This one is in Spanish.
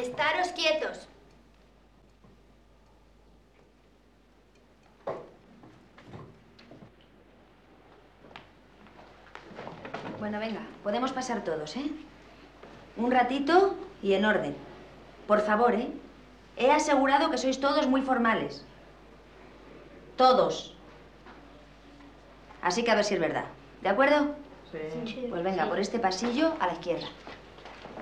Estaros quietos. Bueno, venga, podemos pasar todos, ¿eh? Un ratito y en orden. Por favor, ¿eh? He asegurado que sois todos muy formales. Todos. Así que a ver si es verdad. ¿De acuerdo? Sí. Pues venga, por este pasillo a la izquierda.